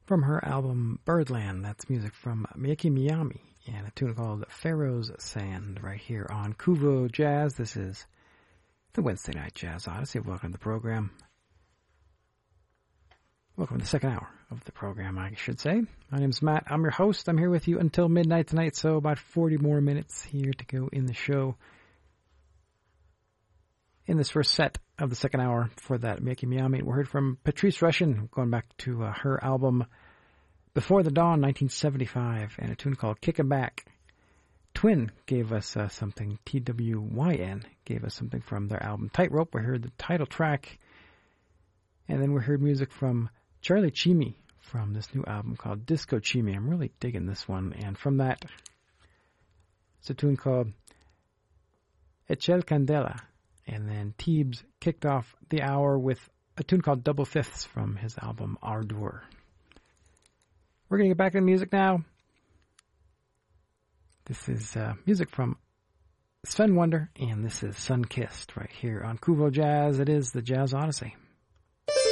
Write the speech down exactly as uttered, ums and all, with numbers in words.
From her album Birdland, that's music from Miyake Miyami and a tune called Pharaoh's Sand right here on Kuvo Jazz. This is the Wednesday Night Jazz Odyssey. Welcome to the program. Welcome to the second hour of the program, I should say. My name's Matt. I'm your host. I'm here with you until midnight tonight, so about forty more minutes here to go in the show. In this first set of the second hour for that Miyake Miyami, we heard from Patrice Rushen, going back to uh, her album Before the Dawn, nineteen seventy-five, and a tune called Kickin' Back. Twin gave us uh, something, T W Y N gave us something from their album Tightrope. We heard the title track, and then we heard music from Charlie Chimi from this new album called Disco Chimi. I'm really digging this one, and from that, it's a tune called Echel Candela. And then Teebs kicked off the hour with a tune called Double Fifths from his album Ardour. We're going to get back to the music now. This is uh, music from Sven Wonder, and this is Sun Kissed right here on Kuvo Jazz. It is the Jazz Odyssey.